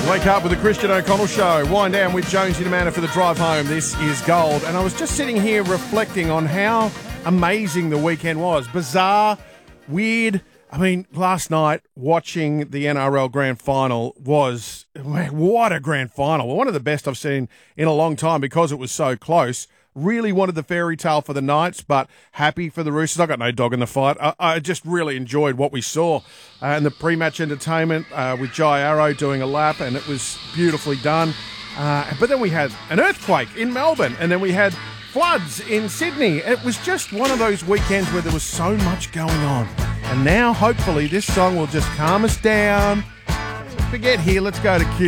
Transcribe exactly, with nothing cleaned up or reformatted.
Wake up with the Christian O'Connell Show. Wind down with Jonesy the Manor for the drive home. This is gold. And I was just sitting here reflecting on how amazing the weekend was. Bizarre, weird. I mean, last night watching the N R L Grand Final was, what a grand final. One of the best I've seen in a long time because it was so close. Really wanted the fairy tale for the Knights, but happy for the Roosters. I got no dog in the fight. I, I just really enjoyed what we saw. Uh, and the pre-match entertainment uh, with Jai Arrow doing a lap, and it was beautifully done. Uh, but then we had an earthquake in Melbourne, and then we had floods in Sydney. It was just one of those weekends where there was so much going on. And now, hopefully, this song will just calm us down. Forget here, let's go to Q.